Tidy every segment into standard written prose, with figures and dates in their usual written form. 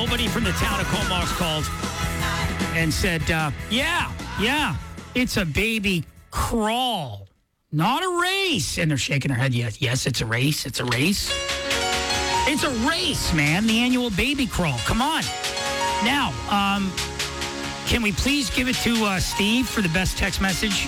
Nobody from the town of Comox called and said, yeah, it's a baby crawl, not a race. And they're shaking their head. Yes, it's a race. It's a race. It's a race, man. The annual baby crawl. Come on. Now, can we please give it to Steve for the best text message?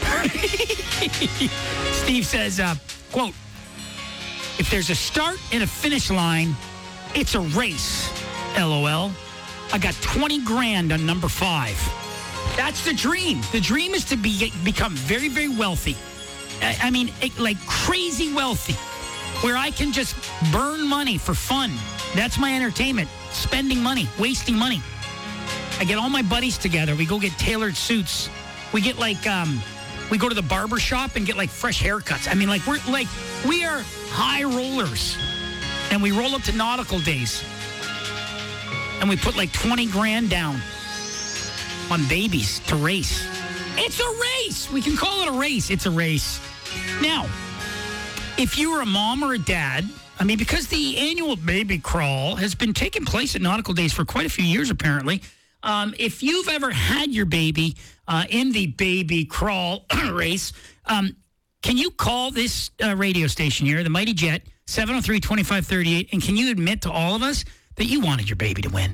Steve says, quote, if there's a start and a finish line, it's a race. LOL. I got 20 grand on number 5. That's the dream. The dream is to become very, very wealthy. I mean, like crazy wealthy, where I can just burn money for fun. That's my entertainment. Spending money, wasting money. I get all my buddies together. We go get tailored suits. We get like, we go to the barber shop and get like fresh haircuts. I mean, like we are high rollers. And we roll up to Nautical Days. And we put like 20 grand down on babies to race. It's a race. We can call it a race. It's a race. Now, if you were a mom or a dad, I mean, because the annual baby crawl has been taking place at Nautical Days for quite a few years, apparently. If you've ever had your baby in the baby crawl race, can you call this radio station here, the Mighty Jet, 703-2538, and can you admit to all of us that you wanted your baby to win?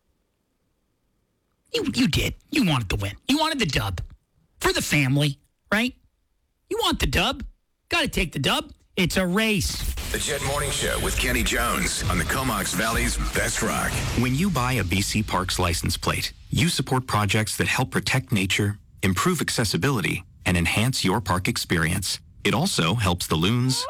You did. You wanted to win. You wanted the dub for the family, right? You want the dub. Got to take the dub. It's a race. The Jet Morning Show with Kenny Jones on the Comox Valley's Best Rock. When you buy a BC Parks license plate, you support projects that help protect nature, improve accessibility, and enhance your park experience. It also helps the loons,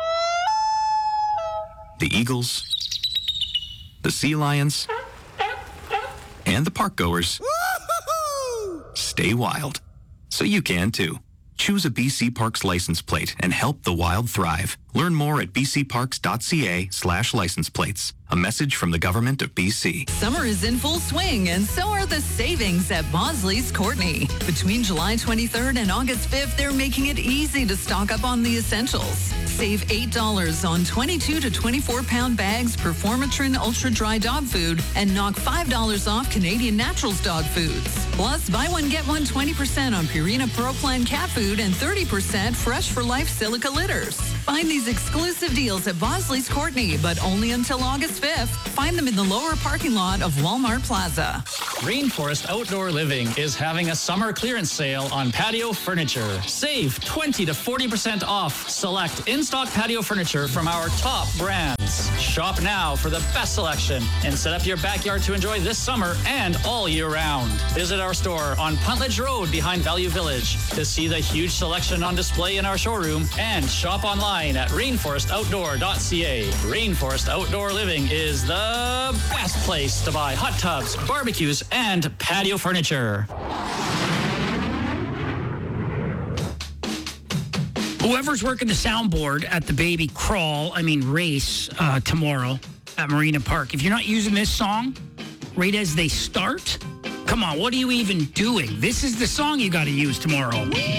the eagles, the sea lions, and the park goers stay wild. So you can too. Choose a BC Parks license plate and help the wild thrive. Learn more at bcparks.ca/license plates. A message from the government of BC. Summer is in full swing, and so are the savings at Bosley's Courtney. Between July 23rd and August 5th, they're making it easy to stock up on the essentials. Save $8 on 22 to 24-pound bags, Performatrin Ultra Dry dog food, and knock $5 off Canadian Naturals dog foods. Plus, buy one, get one 20% on Purina Pro Plan cat food and 30% Fresh for Life silica litters. Find these exclusive deals at Bosley's Courtney, but only until August 5th. Find them in the lower parking lot of Walmart Plaza. Rainforest Outdoor Living is having a summer clearance sale on patio furniture. Save 20 to 40% off select in-stock patio furniture from our top brands. Shop now for the best selection and set up your backyard to enjoy this summer and all year round. Visit our store on Puntledge Road behind Value Village to see the huge selection on display in our showroom and shop online at rainforestoutdoor.ca. Rainforest Outdoor Living is the best place to buy hot tubs, barbecues, and patio furniture. Whoever's working the soundboard at the baby race tomorrow at Marina Park, if you're not using this song right as they start, come on, what are you even doing? This is the song you got to use tomorrow.